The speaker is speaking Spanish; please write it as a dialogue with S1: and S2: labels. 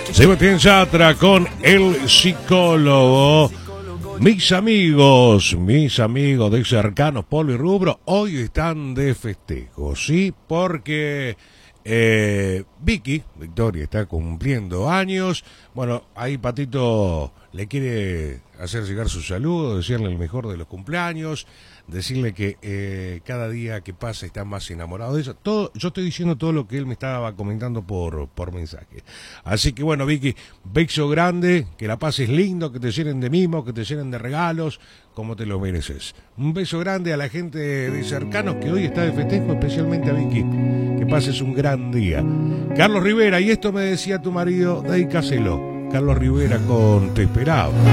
S1: Sebastián Yatra con El Psicólogo. Mis amigos de cercanos, Polo y Rubro, hoy están de festejo, ¿sí? Porque Victoria está cumpliendo años. Bueno, ahí Patito le quiere hacer llegar su saludo, decirle el mejor de los cumpleaños, decirle que cada día que pasa está más enamorado de ella. Todo, yo estoy diciendo todo lo que él me estaba comentando por mensaje. Así que bueno, Vicky, beso grande, que la pases lindo, que te llenen de mimos, que te llenen de regalos, como te lo mereces. Un beso grande a la gente de cercanos que hoy está de festejo, especialmente a Vicky. Que pases un gran día. Carlos Rivera, y esto me decía tu marido, dedícaselo. Carlos Rivera con Te Esperaba.